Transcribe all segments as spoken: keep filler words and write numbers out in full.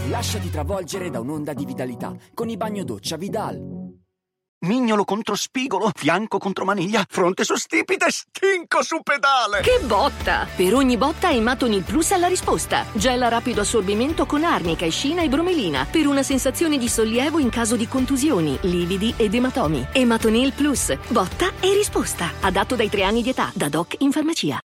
Lasciati travolgere da un'onda di vitalità con i bagno doccia Vidal. Mignolo contro spigolo, fianco contro maniglia, fronte su stipite, stinco su pedale. Che botta! Per ogni botta Ematonil Plus ha la risposta. Gel a rapido assorbimento con arnica, escina e bromelina per una sensazione di sollievo in caso di contusioni, lividi ed ematomi. Ematonil Plus, botta e risposta. Adatto dai tre anni di età, da doc in farmacia.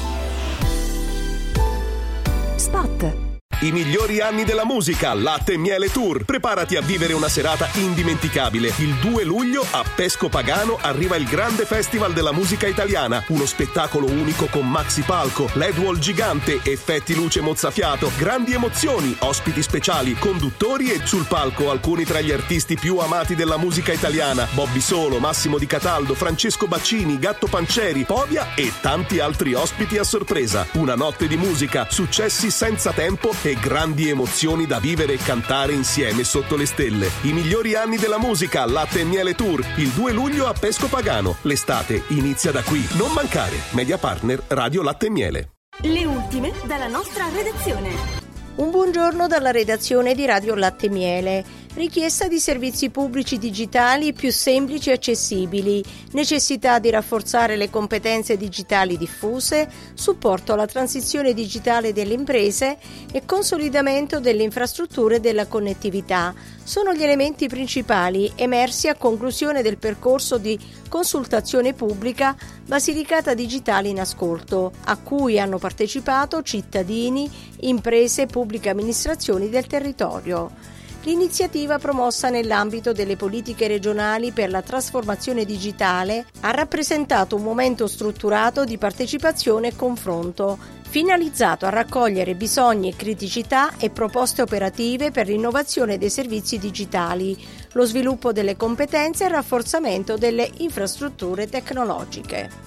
Spot. I migliori anni della musica, Latte e Miele Tour. Preparati a vivere una serata indimenticabile. Il due luglio a Pesco Pagano arriva il grande festival della musica italiana. Uno spettacolo unico con maxi palco, L E D wall gigante, effetti luce mozzafiato, grandi emozioni, ospiti speciali, conduttori e sul palco alcuni tra gli artisti più amati della musica italiana: Bobby Solo, Massimo Di Cataldo, Francesco Baccini, Gatto Pancieri, Povia e tanti altri ospiti a sorpresa. Una notte di musica, successi senza tempo e grandi emozioni da vivere e cantare insieme sotto le stelle. I migliori anni della musica, Latte e Miele Tour, il due luglio a Pesco Pagano. L'estate inizia da qui. Non mancare. Media partner Radio Latte e Miele. Le ultime dalla nostra redazione. Un buongiorno dalla redazione di Radio Latte e Miele. Richiesta di servizi pubblici digitali più semplici e accessibili, necessità di rafforzare le competenze digitali diffuse, supporto alla transizione digitale delle imprese e consolidamento delle infrastrutture della connettività. Sono gli elementi principali emersi a conclusione del percorso di consultazione pubblica Basilicata Digitale in Ascolto, a cui hanno partecipato cittadini, imprese e pubbliche amministrazioni del territorio. L'iniziativa, promossa nell'ambito delle politiche regionali per la trasformazione digitale, ha rappresentato un momento strutturato di partecipazione e confronto, finalizzato a raccogliere bisogni e criticità e proposte operative per l'innovazione dei servizi digitali, lo sviluppo delle competenze e il rafforzamento delle infrastrutture tecnologiche.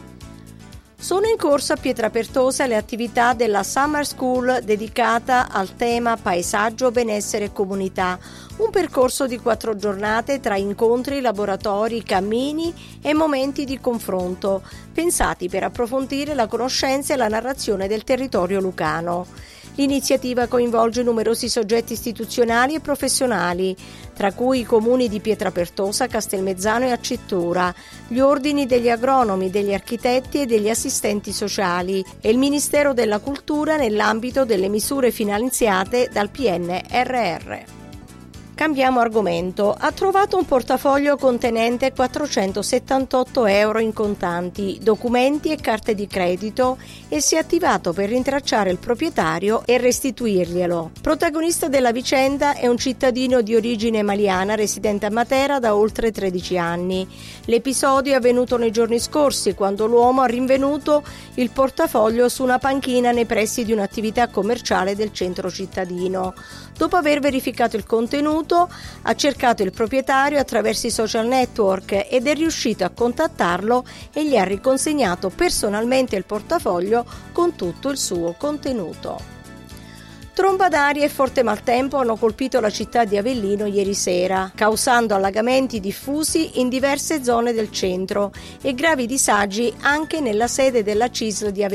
Sono in corso a Pietrapertosa le attività della Summer School dedicata al tema paesaggio, benessere e comunità, un percorso di quattro giornate tra incontri, laboratori, cammini e momenti di confronto, pensati per approfondire la conoscenza e la narrazione del territorio lucano. L'iniziativa coinvolge numerosi soggetti istituzionali e professionali, tra cui i comuni di Pietrapertosa, Castelmezzano e Accittura, gli ordini degli agronomi, degli architetti e degli assistenti sociali e il Ministero della Cultura nell'ambito delle misure finanziate dal P N R R. Cambiamo argomento. Ha trovato un portafoglio contenente quattrocentosettantotto euro in contanti, documenti e carte di credito e si è attivato per rintracciare il proprietario e restituirglielo. Protagonista della vicenda è un cittadino di origine maliana residente a Matera da oltre tredici anni. L'episodio è avvenuto nei giorni scorsi, quando l'uomo ha rinvenuto il portafoglio su una panchina nei pressi di un'attività commerciale del centro cittadino. Dopo aver verificato il contenuto, ha cercato il proprietario attraverso i social network ed è riuscito a contattarlo e gli ha riconsegnato personalmente il portafoglio con tutto il suo contenuto. Tromba d'aria e forte maltempo hanno colpito la città di Avellino ieri sera, causando allagamenti diffusi in diverse zone del centro e gravi disagi anche nella sede della C I S L di Avellino.